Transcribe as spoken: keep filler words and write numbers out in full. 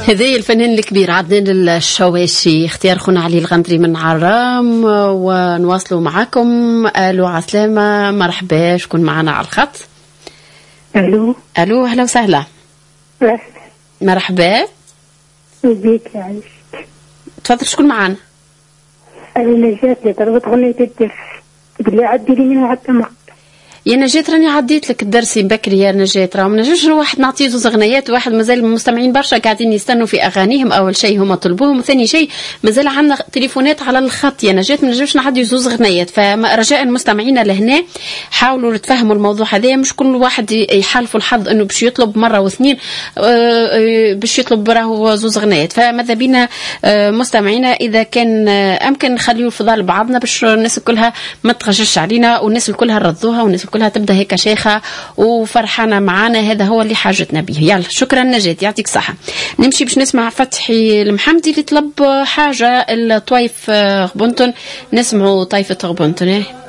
هذه الفنان الكبير عدنان الشواشي، اختيار خونا علي الغندري من عرام. ونواصلوا معكم. الو عسلامة، مرحبا، شكون معنا على الخط؟ الو الو اهلا وسهلا. مرحبا بيك يا عيش. تفضل، شكون معنا؟ انا نجاة اللي طلبت غنية الدرس، قل لي عدي لي منها حتى ما يا نجاة راني عديت لك الدرس بكري يا نجاة. راه ما نجمش واحد نعطيه زوز اغنيات، واحد مازال المستمعين برشا قاعدين يستنوا في اغانيهم. اول شيء هما طلبوهم، وثاني شيء مازال عندنا تليفونات على الخط يا نجاة، ما نجمش نعدي زوز اغنيات. فرجاء المستمعين لهنا حاولوا تفهموا الموضوع هذا، مش كل واحد يحالفوا الحظ انه باش يطلب مره واثنين باش يطلب راهو زوز اغنيات. فماذا بينا مستمعينا اذا كان امكن نخليوا الفضاء لبعضنا باش الناس كلها ما تغشش علينا، والناس كلها نرضوها، والناس كلها تبدا هيك شيخه وفرحانه معانا. هذا هو اللي حاجتنا به. يلا شكرا نجاة، يعطيك صحه. نمشي باش نسمع فتحي المحمدي اللي طلب حاجه الطويف غبنتون. نسمعوا طيفه غبنتون.